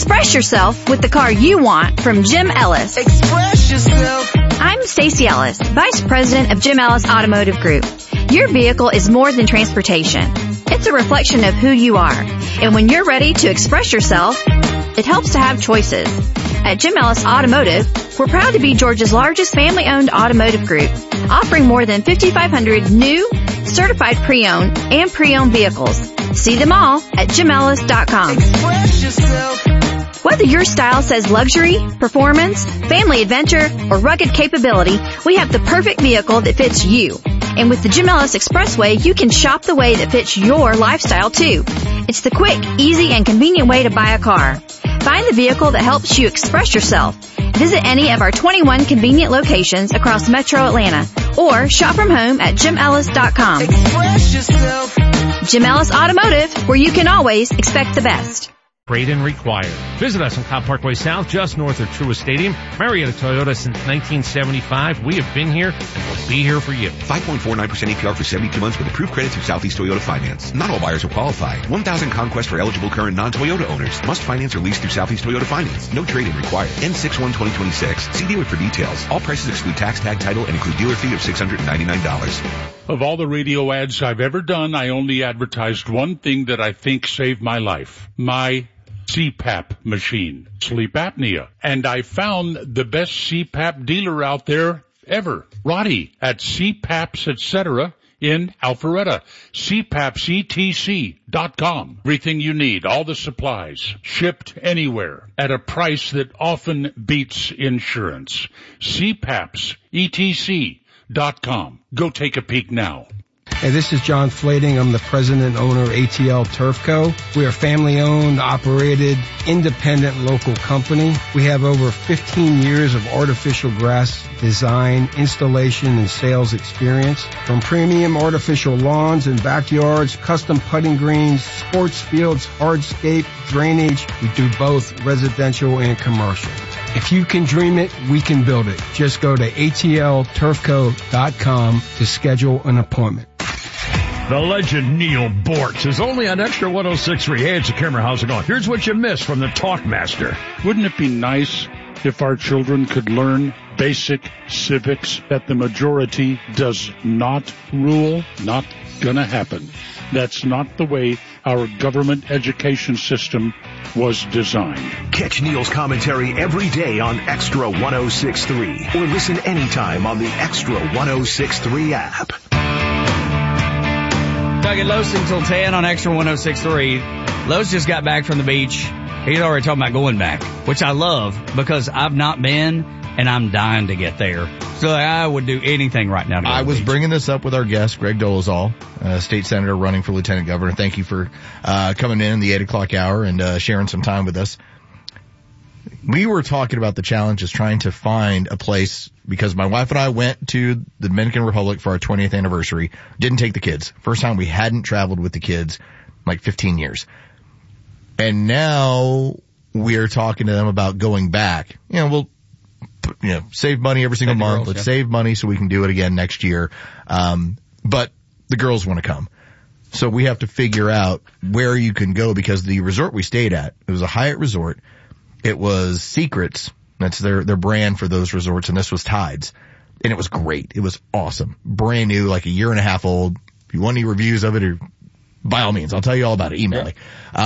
Express yourself with the car you want from Jim Ellis. Express yourself. I'm Stacey Ellis, Vice President of Jim Ellis Automotive Group. Your vehicle is more than transportation. It's a reflection of who you are. And when you're ready to express yourself, it helps to have choices. At Jim Ellis Automotive, we're proud to be Georgia's largest family-owned automotive group, offering more than 5,500 new, certified pre-owned, and pre-owned vehicles. See them all at JimEllis.com. Express yourself. Whether your style says luxury, performance, family adventure, or rugged capability, we have the perfect vehicle that fits you. And with the Jim Ellis Expressway, you can shop the way that fits your lifestyle too. It's the quick, easy, and convenient way to buy a car. Find the vehicle that helps you express yourself. Visit any of our 21 convenient locations across Metro Atlanta or shop from home at JimEllis.com. Express yourself. Jim Ellis Automotive, where you can always expect the best. Trade-in required. Visit us on Cobb Parkway South, just north of Truist Stadium. Marietta Toyota since 1975. We have been here and we'll be here for you. 5.49% APR for 72 months with approved credit through Southeast Toyota Finance. Not all buyers will qualify. 1,000 Conquest for eligible current non-Toyota owners. Must finance or lease through Southeast Toyota Finance. No trade-in required. N6/1/2026. See dealer for details. All prices exclude tax, tag, title, and include dealer fee of $699. Of all the radio ads I've ever done, I only advertised one thing that I think saved my life. My CPAP machine, sleep apnea. And I found the best CPAP dealer out there ever, Roddy, at CPAPs, etc. in Alpharetta. CPAPsETC.com. Everything you need, all the supplies, shipped anywhere at a price that often beats insurance. CPAPsETC.com. Go take a peek now. Hey, this is John Flading. I'm the president and owner of ATL Turf Co. We are family-owned, operated, independent local company. We have over 15 years of artificial grass design, installation, and sales experience. From premium artificial lawns and backyards, custom putting greens, sports fields, hardscape, drainage. We do both residential and commercial. If you can dream it, we can build it. Just go to atlturfco.com to schedule an appointment. The legend Neil Bortz is only on Extra 106.3. Hey, it's a camera. How's it going? Here's what you missed from the Talkmaster. Wouldn't it be nice if our children could learn basic civics that the majority does not rule? Not gonna happen. That's not the way our government education system was designed. Catch Neil's commentary every day on Extra 106.3 or listen anytime on the Extra 106.3 app. Doug and Los until 10 on Extra 106.3. Los just got back from the beach. He's already talking about going back, which I love because I've not been and I'm dying to get there. So I would do anything right now to go I to the was beach. bringing this up with our guest, Greg Dolezal, state senator running for lieutenant governor. Thank you for coming in the 8 o'clock hour and sharing some time with us. We were talking about the challenges trying to find a place because my wife and I went to the Dominican Republic for our 20th anniversary. Didn't take the kids. First time we hadn't traveled with the kids in like 15 years. And now we're talking to them about going back. You know, we'll save money every single month. Let's save money so we can do it again next year. But the girls want to come. So we have to figure out where you can go because the resort we stayed at, it was a Hyatt resort. It was Secrets. That's their brand for those resorts, and this was Tides. And it was great. It was awesome. Brand new, like a year and a half old. If you want any reviews of it, or by all means, I'll tell you all about it. Email me.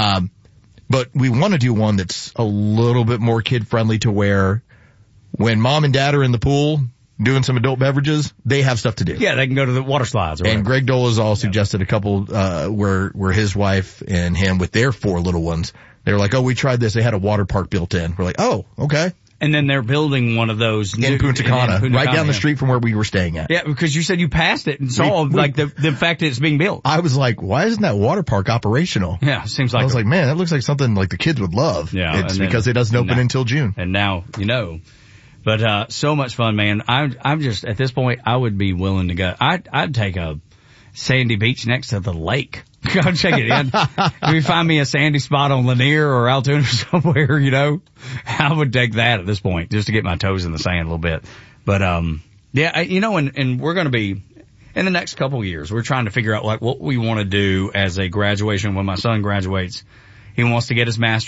But we want to do one that's a little bit more kid-friendly to where when mom and dad are in the pool doing some adult beverages, they have stuff to do. Yeah, they can go to the water slides. And Greg Dolezal suggested a couple where his wife and him with their 4 little ones, they were like, oh, we tried this. They had a water park built in. We're like, oh, okay. And then they're building one of those in Punta Cana, right down the street from where we were staying at. Yeah, because you said you passed it and saw the fact that it's being built. I was like, why isn't that water park operational? Yeah, seems like I was like, man, that looks like something like the kids would love. Yeah, it's because it doesn't open until June. And now you know. But so much fun, man. I'm just at this point I would be willing to go. I'd take a sandy beach next to the lake. Go check it in. If you find me a sandy spot on Lanier or Altoona or somewhere, I would take that at this point just to get my toes in the sand a little bit. But, yeah, and we're going to be in the next couple of years, we're trying to figure out like what we want to do as a graduation when my son graduates. He wants to get his master's.